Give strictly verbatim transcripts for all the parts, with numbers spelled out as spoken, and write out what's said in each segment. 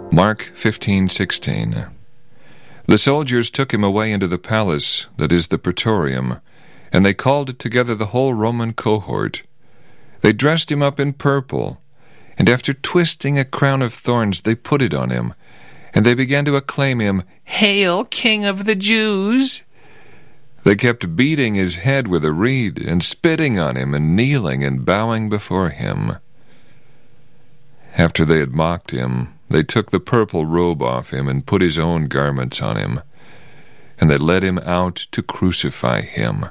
Mark fifteen sixteen. The soldiers took him away into the palace, that is the praetorium, and they called together the whole Roman cohort. They dressed him up in purple, and after twisting a crown of thorns, they put it on him, and they began to acclaim him, "Hail, King of the Jews!" They kept beating his head with a reed, and spitting on him, and kneeling and bowing before him. After they had mocked him, they took the purple robe off him, and put his own garments on him, and they led him out to crucify him.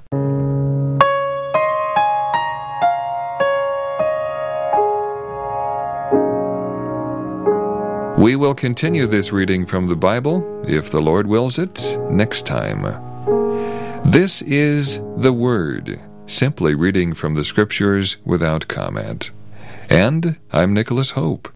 We will continue this reading from the Bible, if the Lord wills it, next time. This is The Word, simply reading from the Scriptures without comment. And I'm Nicholas Hope.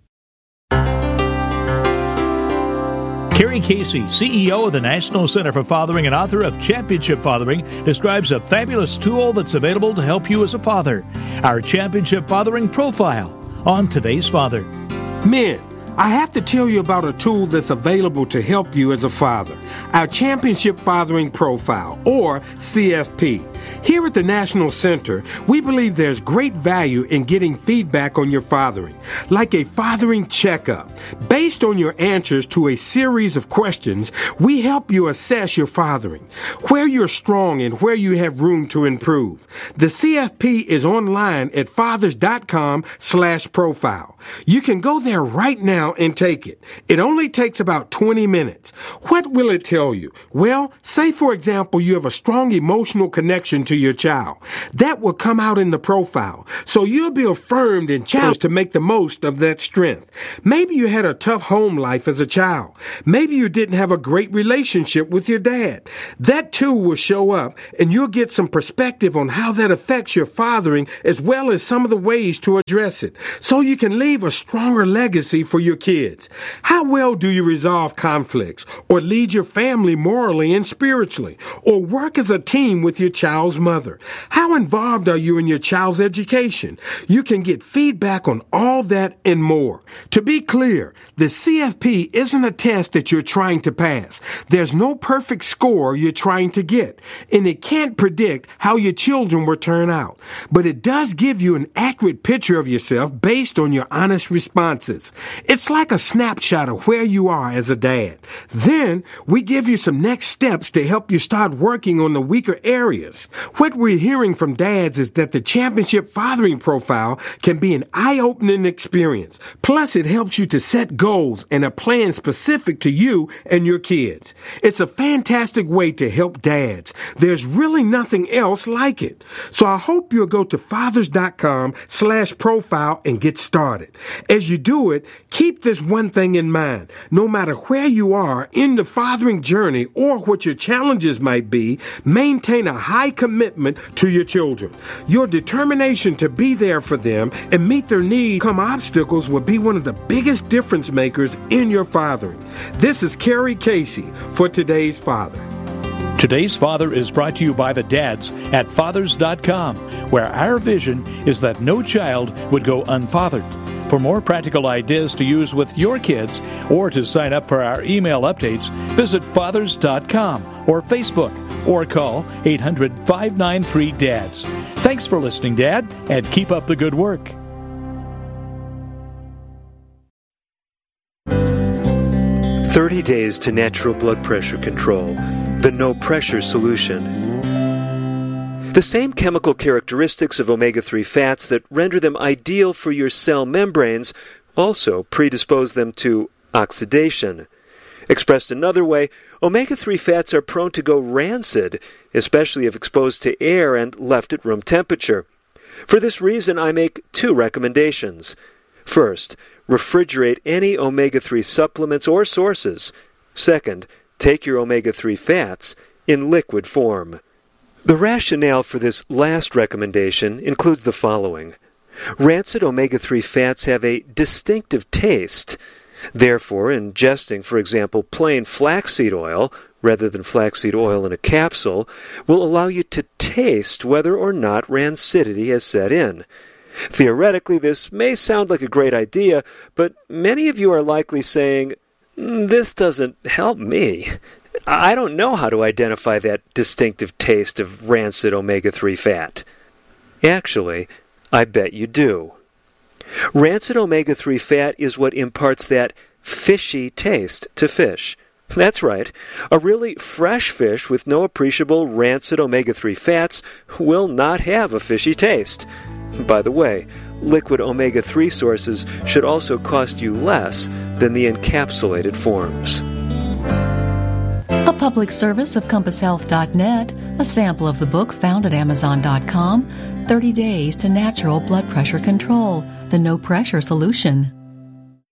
Kerry Casey, C E O of the National Center for Fathering and author of Championship Fathering, describes a fabulous tool that's available to help you as a father. Our Championship Fathering Profile on Today's Father. Men, I have to tell you about a tool that's available to help you as a father. Our Championship Fathering Profile, or C F P. Here at the National Center, we believe there's great value in getting feedback on your fathering, like a fathering checkup. Based on your answers to a series of questions, we help you assess your fathering, where you're strong and where you have room to improve. The C F P is online at fathers.com slash profile. You can go there right now and take it. It only takes about twenty minutes. What will it tell you? Well, say for example you have a strong emotional connection to your child. That will come out in the profile. So you'll be affirmed and challenged to make the most of that strength. Maybe you had a tough home life as a child. Maybe you didn't have a great relationship with your dad. That too will show up, and you'll get some perspective on how that affects your fathering, as well as some of the ways to address it, so you can leave a stronger legacy for your kids. How well do you resolve conflicts, or lead your family morally and spiritually, or work as a team with your child's mother? How involved are you in your child's education? You can get feedback on all that and more. To be clear, the C F P isn't a test that you're trying to pass. There's no perfect score you're trying to get, and it can't predict how your children will turn out. But it does give you an accurate picture of yourself based on your honest responses. It's like a snapshot of where you are as a dad. Then we give you some next steps to help you start working on the weaker areas. What we're hearing from dads is that the Championship Fathering Profile can be an eye-opening experience. Plus, it helps you to set goals and a plan specific to you and your kids. It's a fantastic way to help dads. There's really nothing else like it. So I hope you'll go to fathers.com slash profile and get started. As you do it, keep this one thing in mind. No matter where you are in the fathering journey or what your challenges might be, maintain a high commitment to your children. Your determination to be there for them and meet their needs come obstacles will be one of the biggest difference makers in your fathering. This is Kerry Casey for Today's Father. Today's Father is brought to you by the dads at fathers dot com, where our vision is that no child would go unfathered. For more practical ideas to use with your kids or to sign up for our email updates, visit fathers dot com or Facebook or call eight hundred, five nine three, D A D S. Thanks for listening, Dad, and keep up the good work. thirty days to natural blood pressure control. The no-pressure solution. The same chemical characteristics of omega three fats that render them ideal for your cell membranes also predispose them to oxidation. Expressed another way, omega three fats are prone to go rancid, especially if exposed to air and left at room temperature. For this reason, I make two recommendations. First, refrigerate any omega three supplements or sources. Second, take your omega three fats in liquid form. The rationale for this last recommendation includes the following. Rancid omega three fats have a distinctive taste. Therefore, ingesting, for example, plain flaxseed oil, rather than flaxseed oil in a capsule, will allow you to taste whether or not rancidity has set in. Theoretically, this may sound like a great idea, but many of you are likely saying, This doesn't help me. I don't know how to identify that distinctive taste of rancid omega three fat. Actually, I bet you do. Rancid omega three fat is what imparts that fishy taste to fish. That's right. A really fresh fish with no appreciable rancid omega three fats will not have a fishy taste. By the way, liquid omega three sources should also cost you less than the encapsulated forms. A public service of compass health dot net, a sample of the book found at amazon dot com, thirty days to Natural Blood Pressure Control, the No Pressure Solution.